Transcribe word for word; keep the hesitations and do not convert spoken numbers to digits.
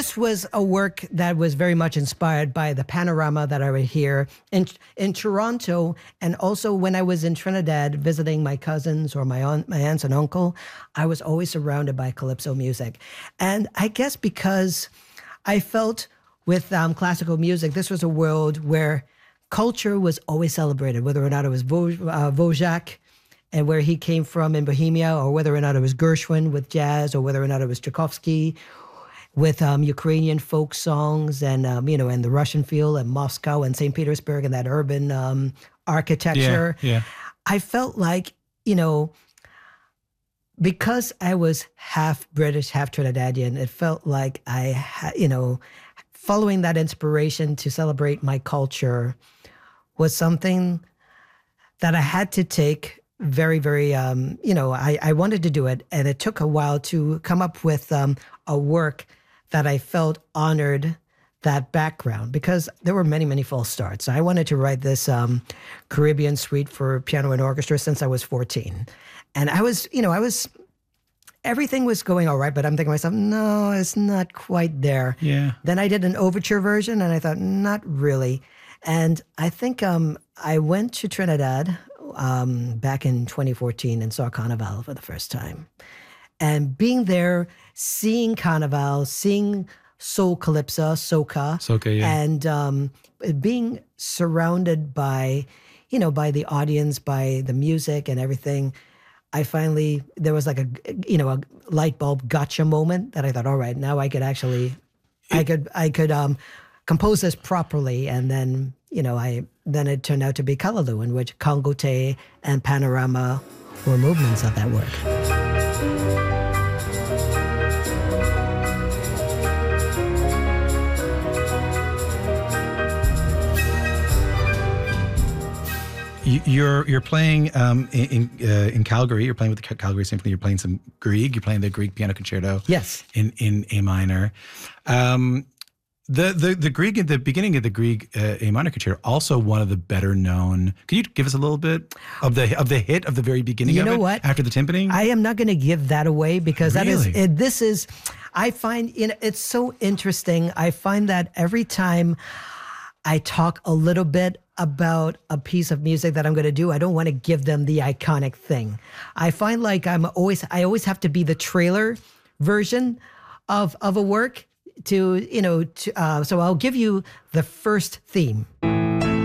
This was a work that was very much inspired by the panorama that I would hear in in Toronto, and also when I was in Trinidad visiting my cousins or my aunt, my aunts and uncle. I was always surrounded by calypso music, and I guess because I felt with um, classical music, this was a world where culture was always celebrated, whether or not it was Vo- uh, Wojak and where he came from in Bohemia, or whether or not it was Gershwin with jazz, or whether or not it was Tchaikovsky with um, Ukrainian folk songs, and um, you know, and the Russian feel, and Moscow and Saint Petersburg, and that urban um, architecture. Yeah, yeah. I felt like, you know, because I was half British, half Trinidadian, it felt like I, ha- you know, following that inspiration to celebrate my culture was something that I had to take very, very, um, you know, I, I wanted to do it. And it took a while to come up with um, a work that I felt honored that background, because there were many, many false starts. I wanted to write this um, Caribbean suite for piano and orchestra since I was fourteen. And I was, you know, I was, everything was going all right, but I'm thinking to myself, no, it's not quite there. Yeah. Then I did an overture version, and I thought, not really. And I think um, I went to Trinidad um, back in twenty fourteen and saw Carnival for the first time. And being there, seeing Carnival, seeing soul calypso, soca, Soca, yeah. and um, being surrounded by, you know, by the audience, by the music and everything, I finally, there was like a, you know, a light bulb gotcha moment that I thought, all right, now I could actually, I could, I could um, compose this properly. And then, you know, I, then it turned out to be Kalaloo, in which Congote and Panorama were movements of that work. You're you're playing um, in uh, in Calgary. You're playing with the Calgary Symphony. You're playing some Grieg. You're playing the Grieg Piano Concerto. Yes. In in A minor. Um, the the the Grieg at the beginning of the Grieg uh, A minor Concerto, also one of the better known. Can you give us a little bit of the of the hit of the very beginning? You of know it, what? After the timpani. I am not going to give that away, because that is Really? it, this is. I find, you know, it's so interesting. I find that every time I talk a little bit about a piece of music that I'm going to do, I don't want to give them the iconic thing. I find like I'm always, I always have to be the trailer version of of a work to, you know, to, uh, so I'll give you the first theme.